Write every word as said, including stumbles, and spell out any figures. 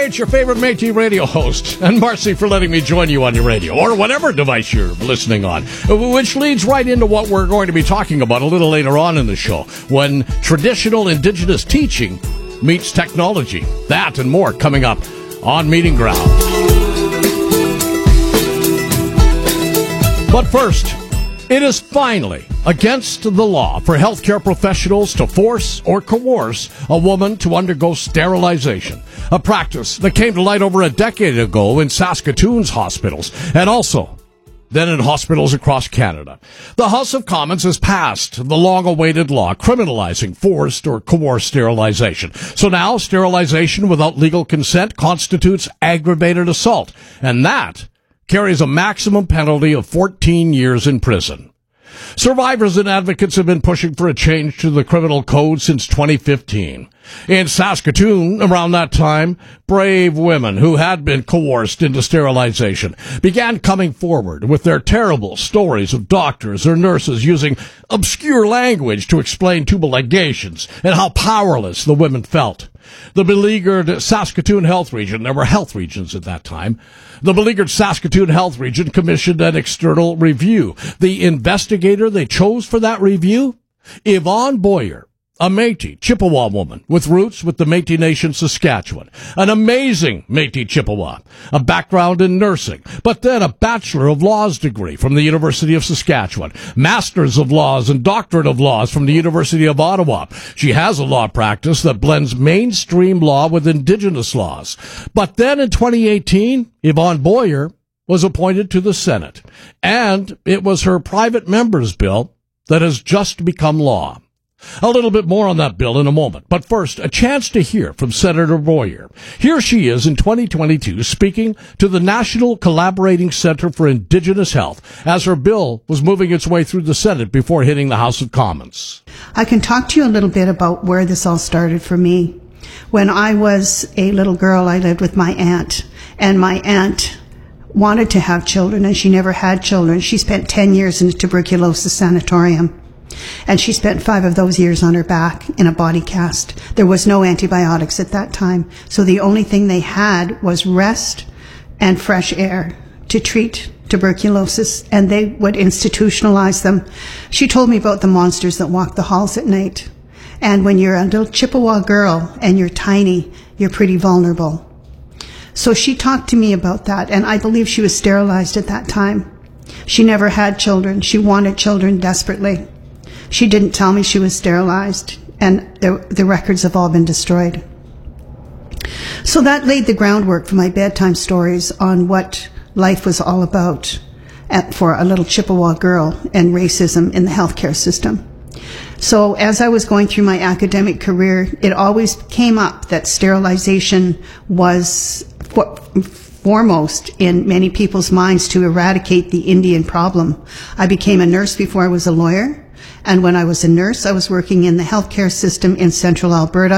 it's your favorite Métis radio host, and Marcy for letting me join you on your radio, or whatever device you're listening on, which leads right into what we're going to be talking about a little later on in the show, when traditional Indigenous teaching meets technology. That and more coming up on Meeting Ground. But first, it is finally against the law for healthcare professionals to force or coerce a woman to undergo sterilization, a practice that came to light over a decade ago in Saskatoon's hospitals and also then in hospitals across Canada. The House of Commons has passed the long-awaited law criminalizing forced or coerced sterilization. So now sterilization without legal consent constitutes aggravated assault, and that carries a maximum penalty of fourteen years in prison. Survivors and advocates have been pushing for a change to the criminal code since twenty fifteen. In Saskatoon, around that time, brave women who had been coerced into sterilization began coming forward with their terrible stories of doctors or nurses using obscure language to explain tubal ligations and how powerless the women felt. The beleaguered Saskatoon Health Region, there were health regions at that time, the beleaguered Saskatoon Health Region commissioned an external review. The investigator they chose for that review? Yvonne Boyer, a Métis Chippewa woman with roots with the Métis Nation, Saskatchewan. An amazing Métis Chippewa, a background in nursing, but then a Bachelor of Laws degree from the University of Saskatchewan, Masters of Laws and Doctorate of Laws from the University of Ottawa. She has a law practice that blends mainstream law with Indigenous laws. But then in twenty eighteen, Yvonne Boyer was appointed to the Senate, and it was her private member's bill that has just become law. A little bit more on that bill in a moment, but first, a chance to hear from Senator Boyer. Here she is in twenty twenty-two speaking to the National Collaborating Center for Indigenous Health as her bill was moving its way through the Senate before hitting the House of Commons. I can talk to you a little bit about where this all started for me. When I was a little girl, I lived with my aunt, and my aunt wanted to have children, and she never had children. She spent ten years in a tuberculosis sanatorium. And she spent five of those years on her back in a body cast. There was no antibiotics at that time. So the only thing they had was rest and fresh air to treat tuberculosis, and they would institutionalize them. She told me about the monsters that walk the halls at night. And when you're a little Chippewa girl and you're tiny, you're pretty vulnerable. So she talked to me about that, and I believe she was sterilized at that time. She never had children. She wanted children desperately. She didn't tell me she was sterilized, and the, the records have all been destroyed. So that laid the groundwork for my bedtime stories on what life was all about at, for a little Chippewa girl and racism in the healthcare system. So as I was going through my academic career, it always came up that sterilization was for, foremost in many people's minds to eradicate the Indian problem. I became a nurse before I was a lawyer. And when I was a nurse, I was working in the healthcare system in central Alberta.